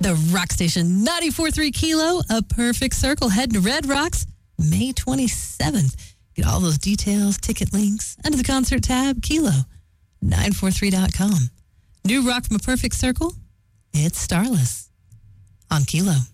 The Rock Station 94.3 Kilo, A Perfect Circle. Heading to Red Rocks May 27th. Get all those details, ticket links, under the concert tab, Kilo943.com. New rock from A Perfect Circle, it's Starless on Kilo.